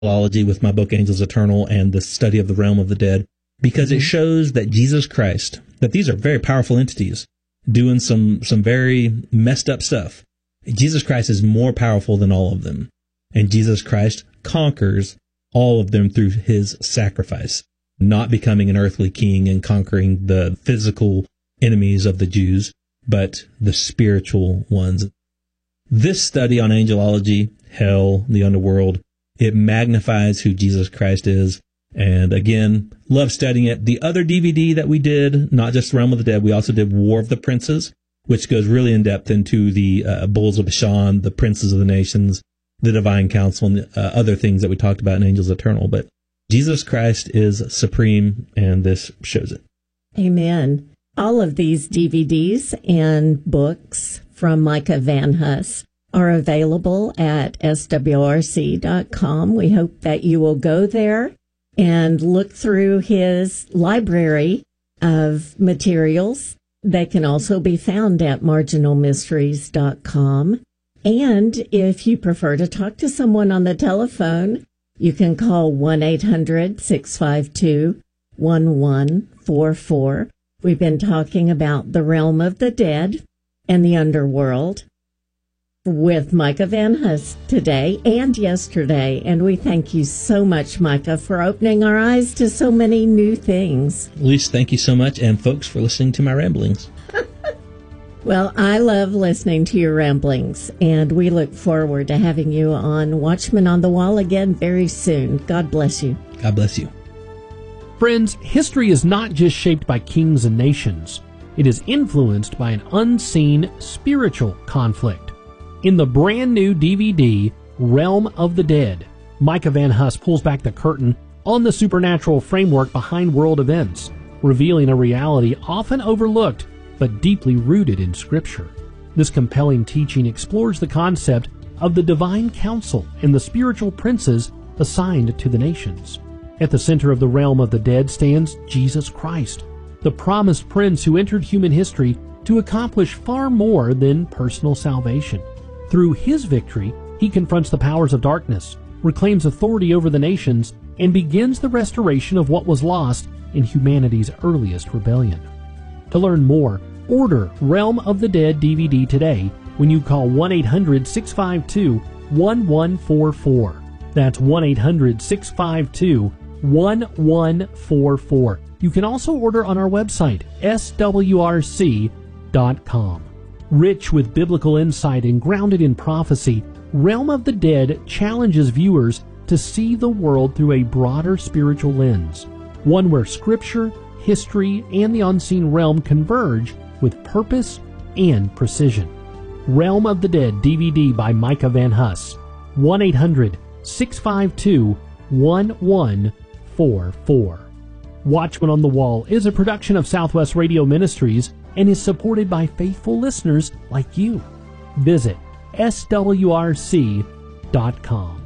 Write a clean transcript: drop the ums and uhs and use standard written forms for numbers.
angelology with my book, Angels Eternal, and the study of the realm of the dead, because it shows that Jesus Christ, that these are very powerful entities doing some very messed up stuff. Jesus Christ is more powerful than all of them. And Jesus Christ conquers all of them through his sacrifice, not becoming an earthly king and conquering the physical enemies of the Jews, but the spiritual ones. This study on angelology, hell, the underworld, it magnifies who Jesus Christ is. And again, love studying it. The other DVD that we did, not just Realm of the Dead, we also did War of the Princes, which goes really in depth into the Bulls of Bashan, the Princes of the Nations, the Divine Council, and other things that we talked about in Angels Eternal. But Jesus Christ is supreme, and this shows it. Amen. All of these DVDs and books from Micah Van Huss are available at swrc.com. We hope that you will go there and look through his library of materials. They can also be found at marginalmysteries.com. And if you prefer to talk to someone on the telephone, you can call 1-800-652-1144. We've been talking about the realm of the dead and the underworld with Micah Van Huss today and yesterday. And we thank you so much, Micah, for opening our eyes to so many new things. Lise, thank you so much, and folks, for listening to my ramblings. Well, I love listening to your ramblings, and we look forward to having you on Watchman on the Wall again very soon. God bless you. God bless you. Friends, history is not just shaped by kings and nations. It is influenced by an unseen spiritual conflict. In the brand new DVD, Realm of the Dead, Micah Van Huss pulls back the curtain on the supernatural framework behind world events, revealing a reality often overlooked but deeply rooted in Scripture. This compelling teaching explores the concept of the divine council and the spiritual princes assigned to the nations. At the center of the realm of the dead stands Jesus Christ, the promised prince who entered human history to accomplish far more than personal salvation. Through his victory, he confronts the powers of darkness, reclaims authority over the nations, and begins the restoration of what was lost in humanity's earliest rebellion. To learn more, order Realm of the Dead DVD today when you call 1-800-652-1144. That's 1-800-652-1144. You can also order on our website, swrc.com. Rich with biblical insight and grounded in prophecy, Realm of the Dead challenges viewers to see the world through a broader spiritual lens, one where Scripture, history, and the unseen realm converge with purpose and precision. Realm of the Dead DVD by Micah Van Huss. 1-800-652-1144. Watchman on the Wall is a production of Southwest Radio Ministries and is supported by faithful listeners like you. Visit swrc.com.